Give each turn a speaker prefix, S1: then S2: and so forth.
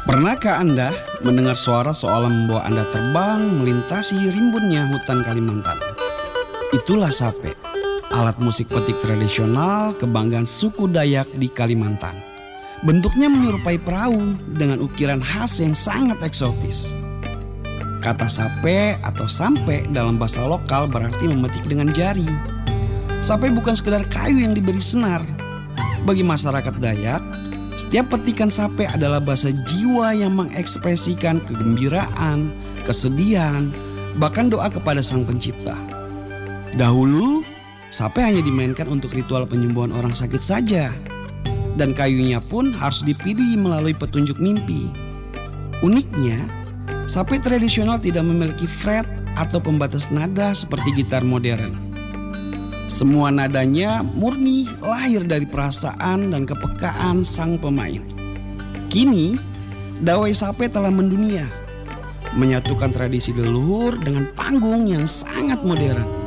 S1: Pernahkah Anda mendengar suara seolah membawa Anda terbang melintasi rimbunnya hutan Kalimantan? Itulah sape, alat musik petik tradisional kebanggaan suku Dayak di Kalimantan. Bentuknya menyerupai perahu dengan ukiran khas yang sangat eksotis. Kata sape atau sampe dalam bahasa lokal berarti memetik dengan jari. Sape bukan sekedar kayu yang diberi senar. Bagi masyarakat Dayak, setiap petikan sape adalah bahasa jiwa yang mengekspresikan kegembiraan, kesedihan, bahkan doa kepada Sang Pencipta. Dahulu, sape hanya dimainkan untuk ritual penyembuhan orang sakit saja. Dan kayunya pun harus dipilih melalui petunjuk mimpi. Uniknya, sape tradisional tidak memiliki fret atau pembatas nada seperti gitar modern. Semua nadanya murni lahir dari perasaan dan kepekaan sang pemain. Kini, dawai sape telah mendunia, menyatukan tradisi leluhur dengan panggung yang sangat modern.